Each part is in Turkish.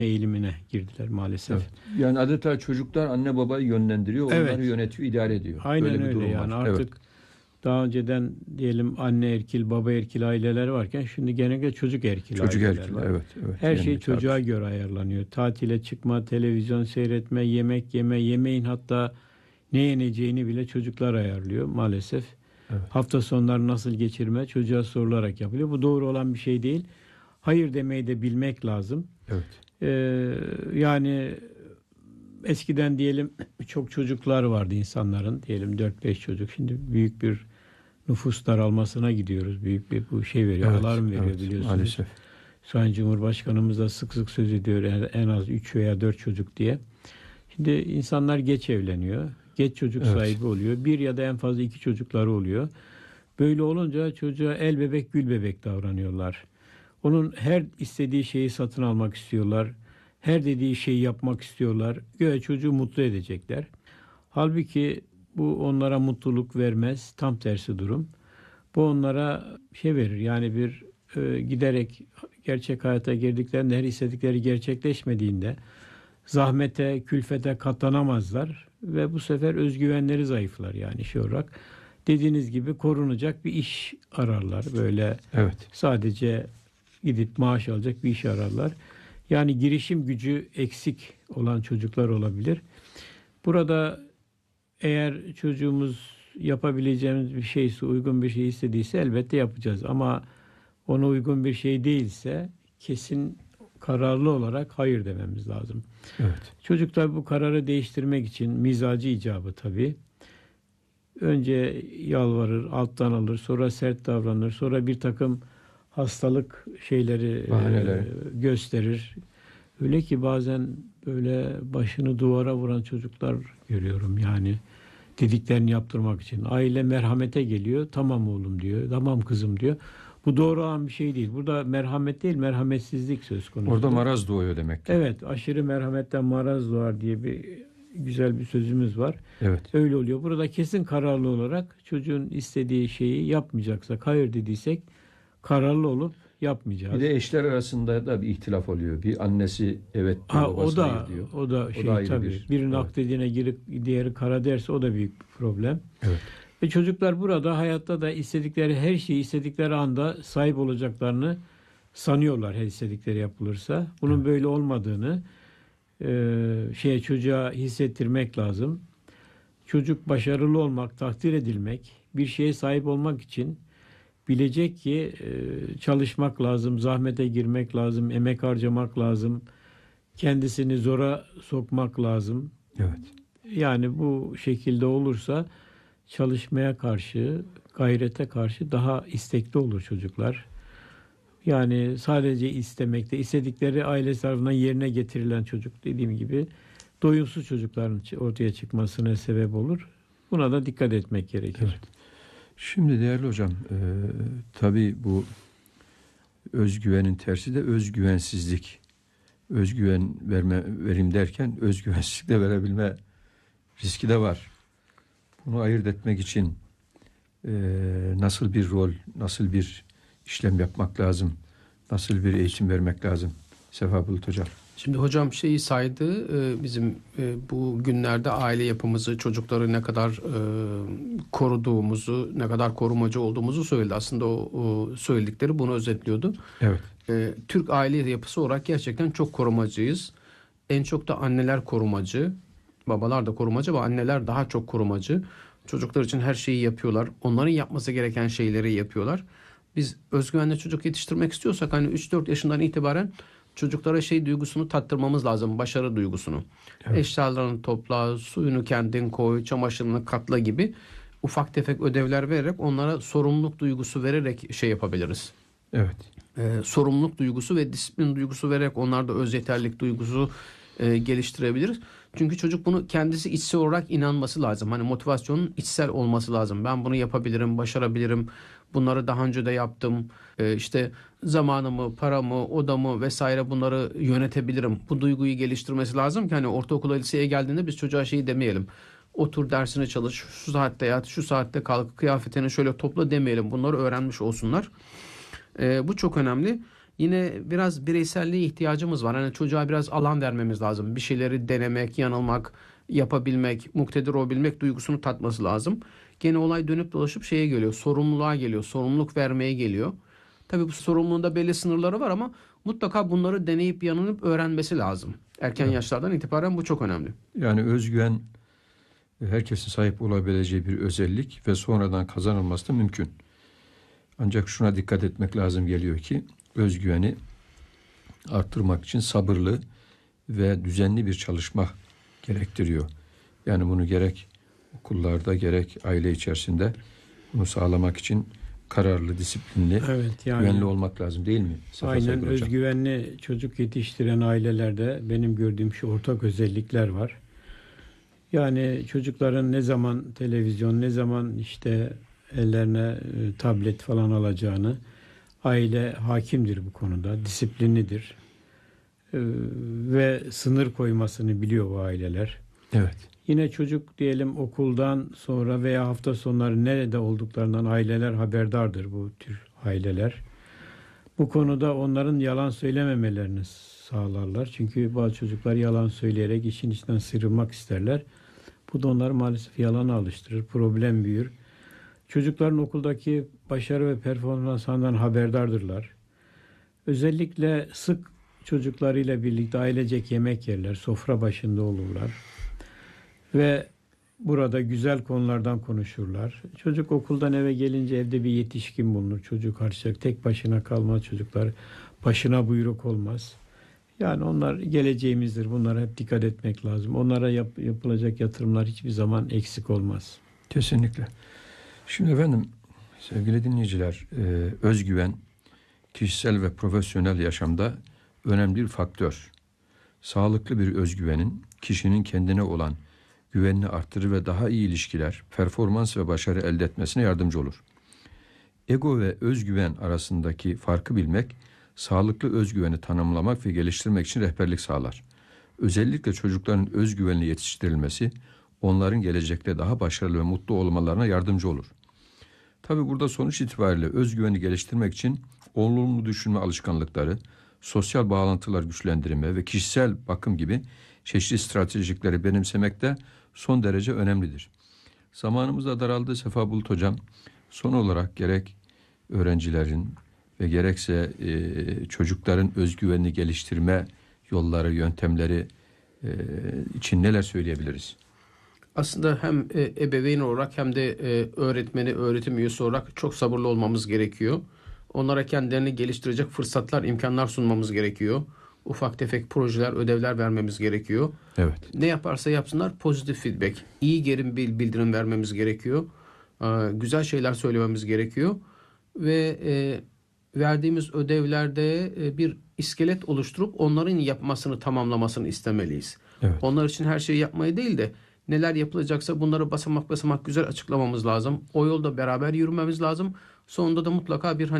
eğilimine girdiler maalesef. Evet. Yani adeta çocuklar anne babayı yönlendiriyor, onları Evet. yönetiyor, idare ediyor. Aynen Böyle bir öyle durum yani var. artık Evet. daha önceden diyelim anne erkil, baba erkil aileler varken şimdi genellikle çocuk erkil Çocuk aileler erkil, var. evet, evet. Her Yeni şey bir çocuğa tabir. göre ayarlanıyor. Tatile çıkma, televizyon seyretme, yemek yeme, yemeğin hatta ne yeneceğini bile çocuklar ayarlıyor maalesef. Evet. Hafta sonları nasıl geçirme çocuğa sorularak yapılıyor. Bu doğru olan bir şey değil. Hayır demeyi de bilmek lazım. Evet. Yani eskiden diyelim çok çocuklar vardı insanların, diyelim 4-5 çocuk. Şimdi büyük bir nüfus daralmasına gidiyoruz. Büyük bir bu şey veriyor, Evet, alarm veriyor evet, biliyorsunuz. maalesef. Sayın Cumhurbaşkanımız da sık sık söz ediyor en az 3 veya 4 çocuk diye. Şimdi insanlar geç evleniyor. Geç çocuk Evet. sahibi oluyor. Bir ya da en fazla 2 çocukları oluyor. Böyle olunca çocuğa el bebek gül bebek davranıyorlar. Onun her istediği şeyi satın almak istiyorlar. Her dediği şeyi yapmak istiyorlar. Göğe çocuğu mutlu edecekler. Halbuki bu onlara mutluluk vermez. Tam tersi durum. Bu onlara şey verir. Yani bir giderek gerçek hayata girdiklerinde her istedikleri gerçekleşmediğinde zahmete, külfete katlanamazlar ve bu sefer özgüvenleri zayıflar yani şey olarak. Dediğiniz gibi korunacak bir iş ararlar. Böyle Evet. sadece gidip maaş alacak bir iş ararlar. Yani girişim gücü eksik olan çocuklar olabilir. Burada eğer çocuğumuz yapabileceğimiz bir şeyse, uygun bir şey istediyse elbette yapacağız. Ama ona uygun bir şey değilse kesin kararlı olarak hayır dememiz lazım. Evet. Çocuklar bu kararı değiştirmek için mizacı icabı tabii. Önce yalvarır, alttan alır, sonra sert davranır, sonra bir takım hastalık şeyleri Bahaneleri. gösterir. Öyle ki bazen böyle başını duvara vuran çocuklar görüyorum yani dediklerini yaptırmak için. Aile merhamete geliyor. Tamam oğlum diyor. Tamam kızım diyor. Bu doğru olan bir şey değil. Burada merhamet değil, merhametsizlik söz konusu. Orada maraz doğuyor demek ki. Evet, aşırı merhametten maraz doğar diye bir güzel bir sözümüz var. Evet. Öyle oluyor. Burada kesin kararlı olarak çocuğun istediği şeyi yapmayacaksak, hayır dediysek kararlı olup yapmayacağız. Bir de eşler arasında da bir ihtilaf oluyor. Bir annesi evet diyor, babası hayır diyor. O da şey ayrı tabii. Birinin evet. hak dediğine girip diğeri kara derse o da büyük bir problem. Evet. Ve çocuklar burada hayatta da istedikleri her şeyi istedikleri anda sahip olacaklarını sanıyorlar her istedikleri yapılırsa. Bunun Evet. böyle olmadığını çocuğa hissettirmek lazım. Çocuk başarılı olmak, takdir edilmek, bir şeye sahip olmak için bilecek ki çalışmak lazım, zahmete girmek lazım, emek harcamak lazım, kendisini zora sokmak lazım. Evet. Yani bu şekilde olursa çalışmaya karşı, gayrete karşı daha istekli olur çocuklar. Yani sadece istemekte, istedikleri aile tarafından yerine getirilen çocuk dediğim gibi doyumsuz çocukların ortaya çıkmasına sebep olur. Buna da dikkat etmek gerekir. Evet. Şimdi değerli hocam, tabii bu özgüvenin tersi de özgüvensizlik. Özgüven vereyim derken özgüvensizlik de verebilme riski de var. Bunu ayırt etmek için nasıl bir rol, nasıl bir işlem yapmak lazım, nasıl bir eğitim vermek lazım Sefa Bulut hocam? Şimdi hocam şeyi saydı, bizim bu günlerde aile yapımızı, çocukları ne kadar koruduğumuzu, ne kadar korumacı olduğumuzu söyledi. Aslında o söyledikleri bunu özetliyordu. Evet. Türk aile yapısı olarak gerçekten çok korumacıyız. En çok da anneler korumacı, babalar da korumacı ama anneler daha çok korumacı. Çocuklar için her şeyi yapıyorlar. Onların yapması gereken şeyleri yapıyorlar. Biz özgüvenli çocuk yetiştirmek istiyorsak hani 3-4 yaşından itibaren çocuklara şey duygusunu tattırmamız lazım. Başarı duygusunu. Evet. Eşyalarını topla, suyunu kendin koy, çamaşırını katla gibi ufak tefek ödevler vererek onlara sorumluluk duygusu vererek şey yapabiliriz. Evet. Sorumluluk duygusu ve disiplin duygusu vererek onlarda öz yeterlilik duygusu geliştirebiliriz. Çünkü çocuk bunu kendisi içsel olarak inanması lazım. Hani motivasyonun içsel olması lazım. Ben bunu yapabilirim, başarabilirim. Bunları daha önce de yaptım. İşte zamanımı, paramı, odamı vesaire bunları yönetebilirim. Bu duyguyu geliştirmesi lazım ki hani ortaokula, liseye geldiğinde biz çocuğa şeyi demeyelim. Otur dersine çalış, şu saatte yat, şu saatte kalk, kıyafetini şöyle topla demeyelim. Bunları öğrenmiş olsunlar. Bu çok önemli. Yine biraz bireyselliğe ihtiyacımız var. Hani çocuğa biraz alan vermemiz lazım. Bir şeyleri denemek, yanılmak, yapabilmek, muktedir olabilmek duygusunu tatması lazım. Gene olay dönüp dolaşıp şeye geliyor, sorumluluğa geliyor, sorumluluk vermeye geliyor. Tabii bu sorumluluğunda belli sınırları var ama mutlaka bunları deneyip yanılıp öğrenmesi lazım. Erken yaşlardan itibaren bu çok önemli. Yani özgüven herkesin sahip olabileceği bir özellik ve sonradan kazanılması da mümkün. Ancak şuna dikkat etmek lazım geliyor ki özgüveni arttırmak için sabırlı ve düzenli bir çalışma gerektiriyor. Yani bunu gerek okullarda gerek aile içerisinde bunu sağlamak için kararlı, disiplinli, Evet, yani güvenli olmak lazım değil mi? aynen özgüvenli çocuk yetiştiren ailelerde benim gördüğüm şu ortak özellikler var. Yani çocukların ne zaman televizyon, ne zaman işte ellerine tablet falan alacağını aile hakimdir bu konuda, disiplinlidir. Ve sınır koymasını biliyor bu aileler. Evet. Yine çocuk diyelim okuldan sonra veya hafta sonları nerede olduklarından aileler haberdardır, bu tür aileler. Bu konuda onların yalan söylememelerini sağlarlar. Çünkü bazı çocuklar yalan söyleyerek işin içinden sıyrılmak isterler. Bu da onları maalesef yalana alıştırır. Problem büyür. Çocukların okuldaki başarı ve performansından haberdardırlar. Özellikle sık çocuklarıyla birlikte ailecek yemek yerler, sofra başında olurlar. Ve burada güzel konulardan konuşurlar. Çocuk okuldan eve gelince evde bir yetişkin bulunur. Çocuk karşılayacak. Tek başına kalmaz çocuklar. Başına buyruk olmaz. Yani onlar geleceğimizdir. Bunlara hep dikkat etmek lazım. Onlara yapılacak yatırımlar hiçbir zaman eksik olmaz. Kesinlikle. Şimdi efendim sevgili dinleyiciler, özgüven kişisel ve profesyonel yaşamda önemli bir faktör. Sağlıklı bir özgüvenin kişinin kendine olan güvenini arttırır ve daha iyi ilişkiler, performans ve başarı elde etmesine yardımcı olur. Ego ve özgüven arasındaki farkı bilmek, sağlıklı özgüveni tanımlamak ve geliştirmek için rehberlik sağlar. Özellikle çocukların özgüvenli yetiştirilmesi, onların gelecekte daha başarılı ve mutlu olmalarına yardımcı olur. Tabii burada sonuç itibariyle özgüveni geliştirmek için olumlu düşünme alışkanlıkları, sosyal bağlantılar güçlendirme ve kişisel bakım gibi çeşitli stratejikleri benimsemek de son derece önemlidir. Zamanımız da daraldı Sefa Bulut Hocam. Son olarak gerek öğrencilerin ve gerekse çocukların özgüvenini geliştirme yolları, yöntemleri için neler söyleyebiliriz? Aslında hem ebeveyn olarak hem de öğretmeni, öğretim üyesi olarak çok sabırlı olmamız gerekiyor. Onlara kendilerini geliştirecek fırsatlar, imkanlar sunmamız gerekiyor. Ufak tefek projeler, ödevler vermemiz gerekiyor. Evet. Ne yaparsa yapsınlar pozitif feedback, iyi geri bildirim vermemiz gerekiyor. Güzel şeyler söylememiz gerekiyor. Ve verdiğimiz ödevlerde bir iskelet oluşturup onların yapmasını, tamamlamasını istemeliyiz. Evet. Onlar için her şeyi yapmayı değil de neler yapılacaksa bunları basamak basamak güzel açıklamamız lazım. O yolda beraber yürümemiz lazım. Sonunda da mutlaka bir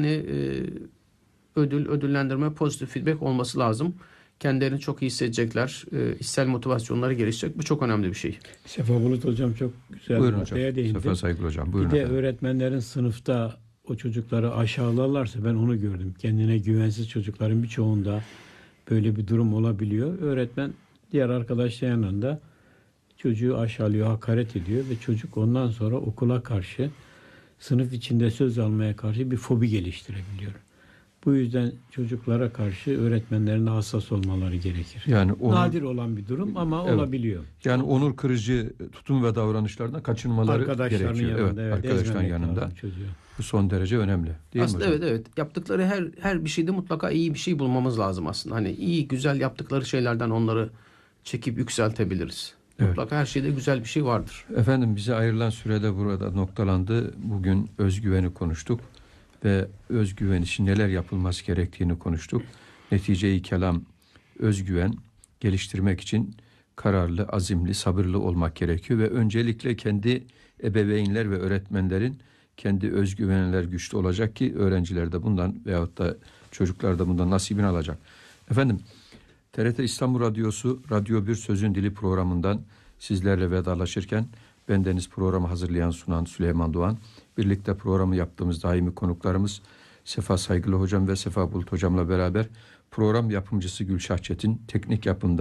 ödüllendirme, pozitif feedback olması lazım. Kendilerini çok iyi hissedecekler. İçsel motivasyonları gelişecek. Bu çok önemli bir şey. Sefa Bulut Hocam çok güzel Buyurun bir noktaya hocam. değindi. Sefa Saygılı Hocam. Buyurun Bir de efendim. öğretmenlerin sınıfta o çocukları aşağılarlarsa ben onu gördüm. Kendine güvensiz çocukların birçoğunda böyle bir durum olabiliyor. Öğretmen diğer arkadaşların yanında çocuğu aşağılıyor, hakaret ediyor ve çocuk ondan sonra okula karşı, sınıf içinde söz almaya karşı bir fobi geliştirebiliyor. Bu yüzden çocuklara karşı öğretmenlerin hassas olmaları gerekir. Yani nadir olan bir durum ama evet, olabiliyor. Yani onur kırıcı tutum ve davranışlardan kaçınmaları Arkadaşların gerekiyor. yanında, Evet, arkadaşların ezmemek yanında. lazım çocuğu. Bu son derece önemli. Değil Aslında mi hocam? evet. Yaptıkları her bir şeyde mutlaka iyi bir şey bulmamız lazım aslında. Hani iyi, güzel yaptıkları şeylerden onları çekip yükseltebiliriz. Evet. Mutlaka her şeyde güzel bir şey vardır. Efendim bize ayrılan sürede burada noktalandı. Bugün özgüveni konuştuk ve özgüven için neler yapılması gerektiğini konuştuk. Netice-i kelam, özgüven geliştirmek için kararlı, azimli, sabırlı olmak gerekiyor ve öncelikle kendi ebeveynler ve öğretmenlerin kendi özgüvenler güçlü olacak ki öğrenciler de bundan veyahut da çocuklar da bundan nasibini alacak. Efendim TRT İstanbul Radyosu Radyo Bir Sözün Dili programından sizlerle vedalaşırken bendeniz programı hazırlayan sunan Süleyman Doğan, birlikte programı yaptığımız daimi konuklarımız Sefa Saygılı Hocam ve Sefa Bulut Hocam'la beraber program yapımcısı Gülşah Çetin, teknik yapımda